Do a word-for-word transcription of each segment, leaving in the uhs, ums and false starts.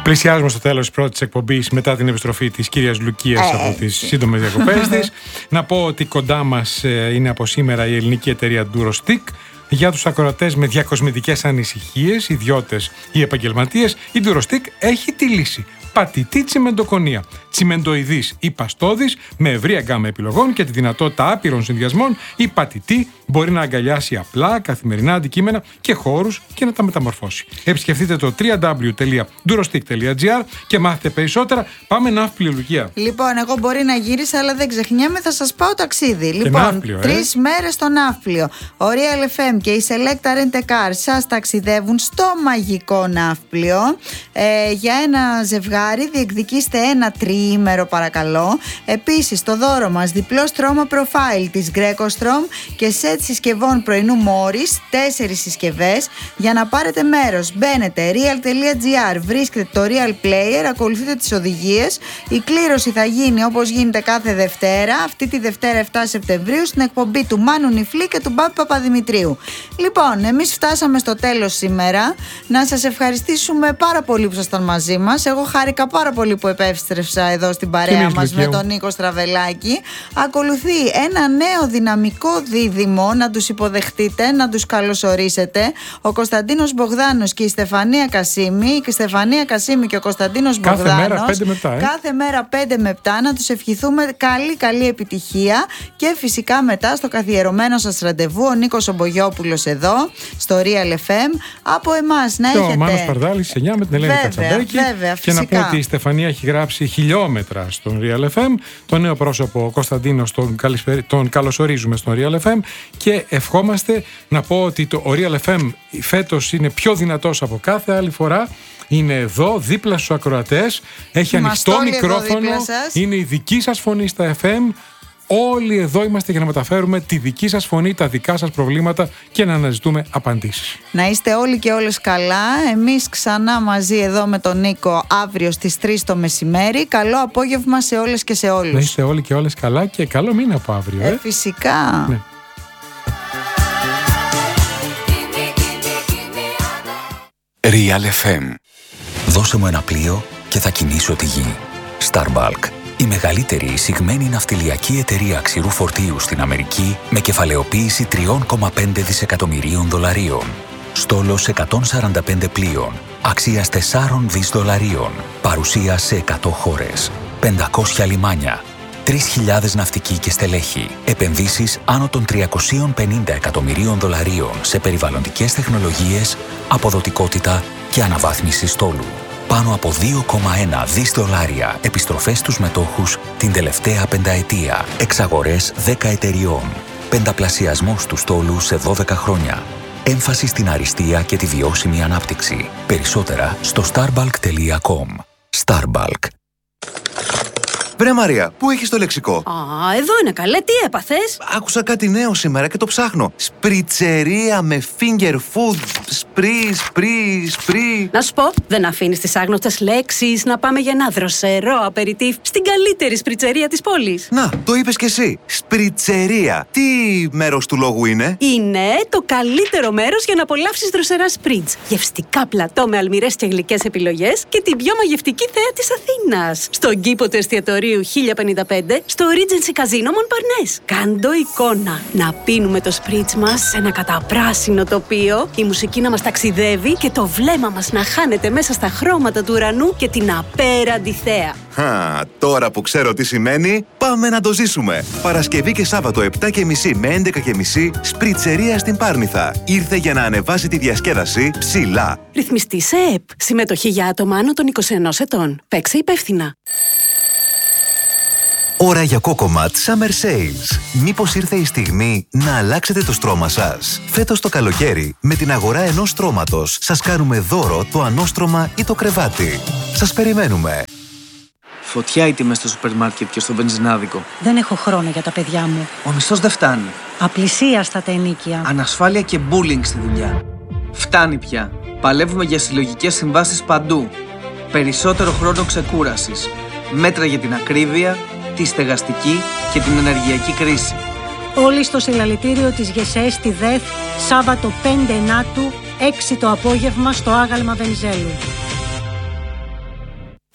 Πλησιάζουμε στο τέλος της πρώτης εκπομπής μετά την επιστροφή της κυρίας Λουκίας ε, από τις σύντομες διακοπές της. Να πω ότι κοντά μας είναι από σήμερα η ελληνική εταιρεία Durostick. Για τους ακροατές με διακοσμητικές ανησυχίες, ιδιώτες ή επαγγελματίες, η Durostick έχει τη λύση. Πατητή τσιμεντοκονία, τσιμεντοειδής ή παστόδης με ευρία γκάμα επιλογών και τη δυνατότητα άπειρων συνδυασμών, η πατητή μπορεί να αγκαλιάσει απλά καθημερινά αντικείμενα και χώρους και να τα μεταμορφώσει. Επισκεφτείτε το double-u double-u double-u τελεία durostick τελεία gr και μάθετε περισσότερα. Πάμε ναύπλιο, Λουκία. Λοιπόν, εγώ μπορεί να γύρισα, αλλά δεν ξεχνιέμαι, θα σας πάω ταξίδι. Και λοιπόν, ναύπλιο, τρεις ε? μέρες στο ναύπλιο. Ο Real εφ εμ και η Selecta Rent a Car σας ταξιδεύουν στο μαγικό ναύπλιο. Ε, για ένα ζευγάρι διεκδικήστε ένα τριήμερο, παρακαλώ. Επίσης, το δώρο μας διπλό στρώμα profile της Greco-Strom και σετ συσκευών πρωινού Morris, τέσσερις συσκευές για να πάρετε μέρος. Μπαίνετε real τελεία gr, βρίσκετε το Real Player, ακολουθείτε τις οδηγίες. Η κλήρωση θα γίνει όπως γίνεται κάθε Δευτέρα, αυτή τη Δευτέρα επτά Σεπτεμβρίου, στην εκπομπή του Μάνου Νιφλή και του Μπάμπη Παπαδημητρίου. Λοιπόν, εμείς φτάσαμε στο τέλος σήμερα. Να σας ευχαριστήσουμε πάρα πολύ που ήσασταν μαζί μας. Εγώ χάρηκα πάρα πολύ που επέστρεψα εδώ στην παρέα μας με τον Νίκο Στραβελάκη. Ακολουθεί ένα νέο δυναμικό δίδυμο, να τους υποδεχτείτε, να τους καλωσορίσετε. Ο Κωνσταντίνος Μπογδάνος και η Στεφανία Κασίμη. Η Στεφανία Κασίμη και ο Κωνσταντίνος κάθε Μπογδάνος. Μέρα πέντε με επτά, ε? Κάθε μέρα πέντε με επτά. Να τους ευχηθούμε καλή καλή επιτυχία. Και φυσικά μετά στο καθιερωμένο σας ραντεβού ο Νίκος Ομπογιόπουλος εδώ στο Real εφ εμ. Από εμάς να και έχετε. Ο Μάνος Παρδάλης εννιά με την Ελένη Κατσαντέκη. Βέβαια, και να πούμε ότι η Στεφανία έχει γράψει χιλιόμετρα στον Real εφ εμ. Το νέο πρόσωπο ο Κωνσταντίνος τον, τον καλωσορίζουμε στον Real εφ εμ. Και ευχόμαστε να πω ότι το, ο Real εφ εμ φέτος είναι πιο δυνατός από κάθε άλλη φορά. Είναι εδώ δίπλα στους ακροατές. Έχει ανοιχτό μικρόφωνο. Είναι η δική σας φωνή στα εφ εμ. Όλοι εδώ είμαστε για να μεταφέρουμε τη δική σας φωνή, τα δικά σας προβλήματα και να αναζητούμε απαντήσεις. Να είστε όλοι και όλες καλά. Εμείς ξανά μαζί εδώ με τον Νίκο αύριο στις τρεις το μεσημέρι. Καλό απόγευμα σε όλες και σε όλους. Να είστε όλοι και όλες καλά και καλό μήνα από αύριο. Ε, ε φυσικά. Ναι. Real εφ εμ. Δώσε μου ένα πλοίο και θα κινήσω τη γη. Starbulk. Η μεγαλύτερη εισηγμένη ναυτιλιακή εταιρεία ξηρού φορτίου στην Αμερική με κεφαλαιοποίηση τρία κόμμα πέντε δισεκατομμυρίων δολαρίων. Στόλος εκατόν σαράντα πέντε πλοίων, αξίας τέσσερα δισεκατομμύρια δολαρίων. Παρουσία σε εκατό χώρες. πεντακόσια λιμάνια. τρεις χιλιάδες ναυτικοί και στελέχη. Επενδύσεις άνω των τριακόσια πενήντα εκατομμυρίων δολαρίων σε περιβαλλοντικές τεχνολογίες, αποδοτικότητα και αναβάθμιση στόλου. Πάνω από δύο κόμμα ένα δισεκατομμύρια δολάρια επιστροφές στους μετόχους την τελευταία πενταετία. Εξαγορές δέκα εταιριών. Πενταπλασιασμός του στόλου σε δώδεκα χρόνια. Έμφαση στην αριστεία και τη βιώσιμη ανάπτυξη. Περισσότερα στο starbulk τελεία com. Starbulk. Βρε Μαρία, πού έχεις το λεξικό? Α, εδώ είναι καλέ, τι έπαθες? Άκουσα κάτι νέο σήμερα και το ψάχνω. Σπριτσερία με finger food. Σπρι, σπρι, σπρι. Να σου πω, δεν αφήνεις τις άγνωστες λέξεις. Να πάμε για ένα δροσερό απεριτίφ στην καλύτερη σπριτσερία της πόλης. Να, το είπες κι εσύ. Σπριτσερία. Τι μέρος του λόγου είναι? Είναι το καλύτερο μέρος για να απολαύσεις δροσερά σπριτς. Γευστικά πλατό με αλμυρές και γλυκές επιλογές και την πιο μαγευτική θέα της Αθήνας. Στον κήπο του εστιατορίου χίλια πενήντα πέντε στο Regency Casino Montparnasse. Κάντο εικόνα. Να πίνουμε το σπρίτς μας σε ένα καταπράσινο τοπίο, η μουσική να μας ταξιδεύει και το βλέμμα μας να χάνεται μέσα στα χρώματα του ουρανού και την απέραντη θέα. Χα, τώρα που ξέρω τι σημαίνει, πάμε να το ζήσουμε. Παρασκευή και Σάββατο επτά και μισή με έντεκα και μισή, σπριτσερία στην Πάρνηθα. Ήρθε για να ανεβάσει τη διασκέδαση ψηλά. Ρυθμιστή σε ΕΠ. Συμμετοχή για άτομα άνω των είκοσι ενός ετών. Παίξε υπεύθυνα. Ώρα για Cocomat Summer Sales. Μήπως ήρθε η στιγμή να αλλάξετε το στρώμα σας? Φέτος το καλοκαίρι, με την αγορά ενός στρώματος, σας κάνουμε δώρο το ανώστρωμα ή το κρεβάτι. Σας περιμένουμε. Φωτιά οι τιμές στο σούπερ μάρκετ και στο βενζινάδικο. Δεν έχω χρόνο για τα παιδιά μου. Ο μισθός δεν φτάνει. Απλησίαστα τα ενοίκια. Ανασφάλεια και bullying στη δουλειά. Φτάνει πια. Παλεύουμε για συλλογικές συμβάσεις παντού. Περισσότερο χρόνο ξεκούρασης. Μέτρα για την ακρίβεια, τη στεγαστική και την ενεργειακή κρίση. Όλοι στο συλλαλητήριο της ΓΕΣΕ στη ΔΕΘ, Σάββατο πέντε Ενάτου, έξι το απόγευμα στο Άγαλμα Βενιζέλου.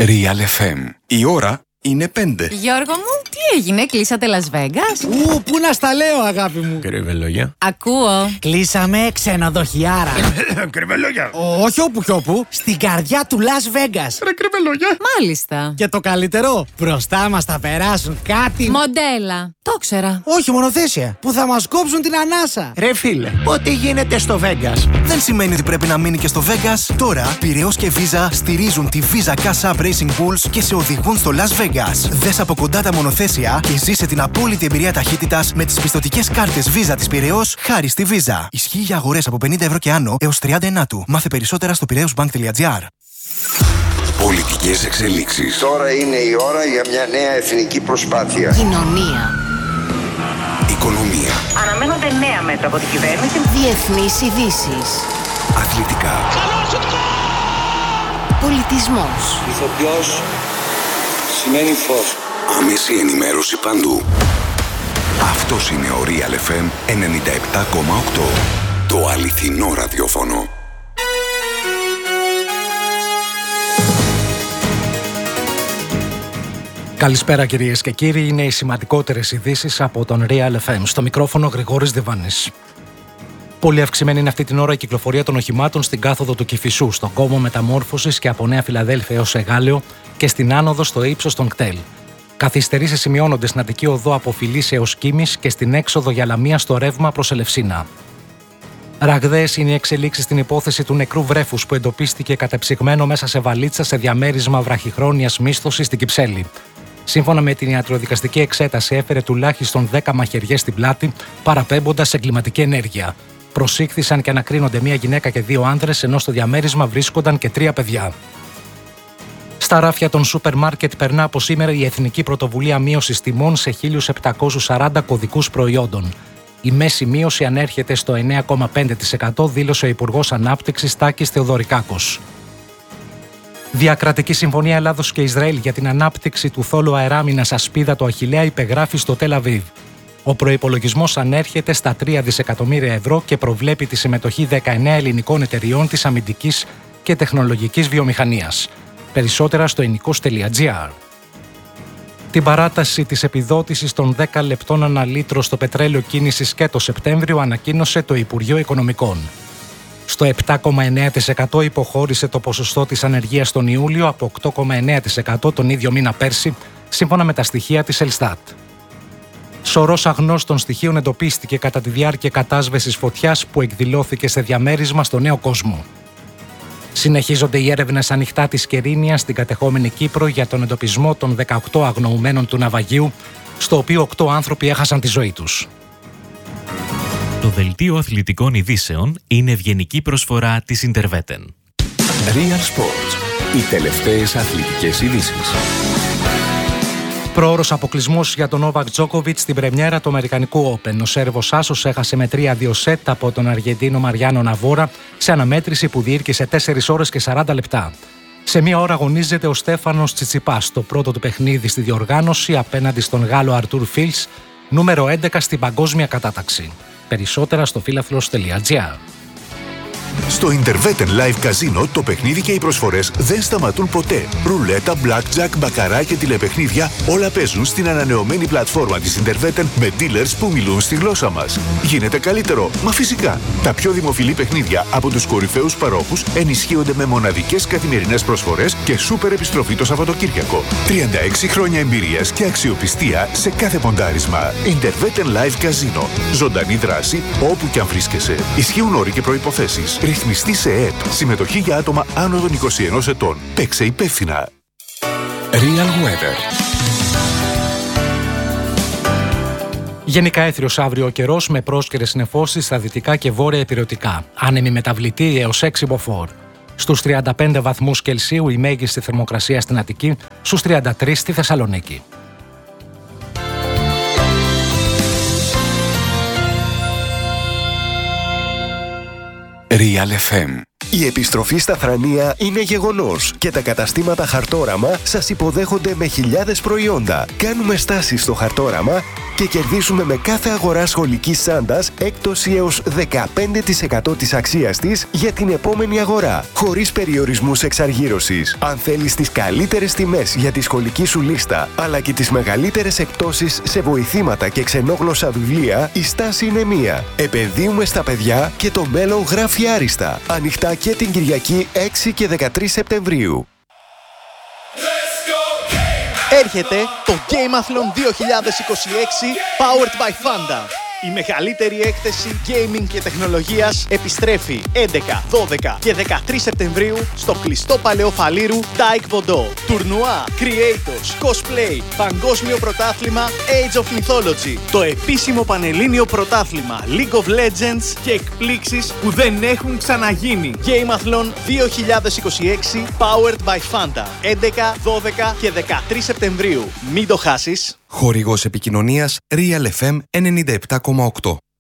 Real εφ εμ. Η ώρα είναι πέντε. Γιώργο μου, τι έγινε, κλείσατε Las Vegas? Ου, πού να στα λέω, αγάπη μου. Κρυβελόγια. Ακούω. Κλείσαμε ξενοδοχιάρα. Κρυβελόγια. Όχι όπου κι όπου, στην καρδιά του Las Vegas. Ρε κρυβελόγια. Μάλιστα. Και το καλύτερο, μπροστά μας θα περάσουν κάτι. Μοντέλα. Το ξέρα. Όχι μονοθέσια, που θα μας κόψουν την ανάσα. Ρε φίλε, ό,τι γίνεται στο Vegas δεν σημαίνει ότι πρέπει να μείνει και στο Vegas. Τώρα, Πειραιώς και Visa στηρίζουν τη Visa Cash App Racing Bulls και σε οδηγούν στο Las Vegas. Δες από κοντά τα μονοθέσια και ζήσε την απόλυτη εμπειρία ταχύτητας με τις πιστωτικές κάρτες Visa της Πειραιώς χάρη στη Visa. Ισχύει για αγορές από πενήντα ευρώ και άνω έως τριάντα ενάτου. Μάθε περισσότερα στο πειραιώσμπανκ τελεία τζι άρ. Πολιτικές εξελίξεις. Τώρα είναι η ώρα για μια νέα εθνική προσπάθεια. Κοινωνία. Οικονομία. Αναμένονται νέα μέτρα από την κυβέρνηση. Διεθνείς ειδήσεις. Αθλητικά. Πολιτισμός. Ηθοποιός σημαίνει φως. Άμεση ενημέρωση παντού. Αυτός είναι ο Real εφ εμ ενενήντα επτά κόμμα οκτώ. Το αληθινό ραδιόφωνο. Καλησπέρα κυρίες και κύριοι, είναι οι σημαντικότερες ειδήσεις από τον Real εφ εμ. Στο μικρόφωνο Γρηγόρης Διβάνης. Πολύ αυξημένη είναι αυτή την ώρα η κυκλοφορία των οχημάτων στην κάθοδο του Κηφισού, στον κόμβο μεταμόρφωσης και από Νέα Φιλαδέλφια έως Εγάλεο και στην άνοδο στο ύψος των κτέλ. Καθυστερήσεις σημειώνονται στην Αττική Οδό από Φιλής έως Κίμης και στην έξοδο για Λαμία στο ρεύμα προς Ελευσίνα. Ραγδαίες είναι οι εξελίξεις στην υπόθεση του νεκρού βρέφους που εντοπίστηκε κατεψυγμένο μέσα σε βαλίτσα σε διαμέρισμα βραχυχρόνιας μίσθωσης στην Κυψέλη. Σύμφωνα με την ιατροδικαστική εξέταση, έφερε τουλάχιστον δέκα μαχαιριές στην πλάτη, παραπέμποντας εγκληματική ενέργεια. Προσήχθησαν και ανακρίνονται μία γυναίκα και δύο άνδρες, ενώ στο διαμέρισμα βρίσκονταν και τρία παιδιά. Στα ράφια των σούπερ μάρκετ περνά από σήμερα η Εθνική Πρωτοβουλία Μείωσης Τιμών σε χίλια επτακόσιους σαράντα κωδικούς προϊόντων. Η μέση μείωση ανέρχεται στο εννέα κόμμα πέντε τοις εκατό, δήλωσε ο Υπουργός Ανάπτυξης Τάκης Θεοδωρικάκος. Διακρατική συμφωνία Ελλάδος και Ισραήλ για την ανάπτυξη του θόλου αεράμινας Ασπίδα το Αχιλλέα υπεγράφει στο Τελ Αβίβ. Ο προϋπολογισμός ανέρχεται στα τρία δισεκατομμύρια ευρώ και προβλέπει τη συμμετοχή δεκαεννέα ελληνικών εταιριών της αμυντικής και τεχνολογικής βιομηχανίας. Περισσότερα στο εινικος τελεία τζι άρ. Την παράταση της επιδότησης των δέκα λεπτών ανά λίτρο στο πετρέλαιο κίνησης και το Σεπτέμβριο ανακοίνωσε το Υπουργείο Οικονομικών. Στο επτά κόμμα εννέα τοις εκατό υποχώρησε το ποσοστό της ανεργίας τον Ιούλιο από οκτώ κόμμα εννέα τοις εκατό τον ίδιο μήνα πέρσι, σύμφωνα με τα στοιχεία της Ελστάτ. Σωρός αγνώστων στοιχείων εντοπίστηκε κατά τη διάρκεια κατάσβεσης φωτιάς που εκδηλώθηκε σε διαμέρισμα στο Νέο Κόσμο. Συνεχίζονται οι έρευνες ανοιχτά της Κερίνιας στην κατεχόμενη Κύπρο για τον εντοπισμό των δεκαοκτώ αγνοουμένων του ναυαγίου, στο οποίο οκτώ άνθρωποι έχασαν τη ζωή τους. Το δελτίο αθλητικών ειδήσεων είναι ευγενική προσφορά της Interveten. Real Sports. Οι τελευταίες αθλητικές ειδήσεις. Πρόωρος αποκλεισμός για τον Νόβακ Τζόκοβιτς στην πρεμιέρα του Αμερικανικού Open. Ο Σέρβος άσος έχασε με τρία δύο σετ από τον Αργεντίνο Μαριάνο Ναβόρα σε αναμέτρηση που διήρκησε τέσσερις ώρες και σαράντα λεπτά. Σε μία ώρα αγωνίζεται ο Στέφανος Τσιτσιπάς στο πρώτο του παιχνίδι στη διοργάνωση απέναντι στον Γάλλο Αρτούρ Φίλς, νούμερο έντεκα στην παγκόσμια κατάταξη. Περισσότερα στο φίλαθλος τελεία τζι άρ. Στο Interveten Live Casino το παιχνίδι και οι προσφορές δεν σταματούν ποτέ. Ρουλέτα, blackjack, μπακαρά και τηλεπαιχνίδια όλα παίζουν στην ανανεωμένη πλατφόρμα της Interveten με dealers που μιλούν στη γλώσσα μας. Γίνεται καλύτερο, μα φυσικά. Τα πιο δημοφιλή παιχνίδια από τους κορυφαίους παρόχους ενισχύονται με μοναδικές καθημερινές προσφορές και σούπερ επιστροφή το Σαββατοκύριακο. τριάντα έξι χρόνια εμπειρίας και αξιοπιστία σε κάθε ποντάρισμα. Interveten Live Casino. Ζωντανή δράση όπου και αν βρίσκεσαι. Ισχύουν όροι και προϋποθέσεις. Ρυθμιστή σε ΕΕΠ. Συμμετοχή για άτομα άνω των είκοσι ενός ετών. Παίξε υπεύθυνα. Real Weather. Γενικά έθριος αύριο ο καιρός με πρόσκαιρες νεφώσεις στα δυτικά και βόρεια ηπειρωτικά. Άνεμη μεταβλητή έως έξι μποφόρ. Στους τριάντα πέντε βαθμούς Κελσίου η μέγιστη θερμοκρασία στην Αττική, στους τριάντα τρεις στη Θεσσαλονίκη. Real εφ εμ. Η επιστροφή στα Θρανία είναι γεγονός και τα καταστήματα Χαρτόραμα σας υποδέχονται με χιλιάδες προϊόντα. Κάνουμε στάσεις στο Χαρτόραμα και κερδίζουμε με κάθε αγορά σχολικής τσάντας έκπτωση έως δεκαπέντε τοις εκατό της αξίας της για την επόμενη αγορά, χωρίς περιορισμούς εξαργύρωσης. Αν θέλεις τις καλύτερες τιμές για τη σχολική σου λίστα, αλλά και τις μεγαλύτερες εκπτώσεις σε βοηθήματα και ξενόγλωσσα βιβλία, η στάση είναι μία. Επενδύουμε στα παιδιά και το μέλλον γράφει άριστα. Ανοιχτά και την Κυριακή έξι και δεκατρείς Σεπτεμβρίου. Έρχεται το Gameathlon δύο χιλιάδες είκοσι έξι Powered by Fanda. Η μεγαλύτερη έκθεση gaming και τεχνολογίας επιστρέφει έντεκα, δώδεκα και δεκατρείς Σεπτεμβρίου στο κλειστό Παλαιό Φαλήρου Taekwondo. Τουρνουά, creators, cosplay, παγκόσμιο πρωτάθλημα Age of Mythology, το επίσημο πανελλήνιο πρωτάθλημα League of Legends και εκπλήξεις που δεν έχουν ξαναγίνει. Gameathlon δύο χιλιάδες είκοσι έξι Powered by Fanda. έντεκα, δώδεκα και δεκατρείς Σεπτεμβρίου. Μην το χάσεις. Χορηγός επικοινωνίας Real εφ εμ ενενήντα επτά κόμμα οκτώ.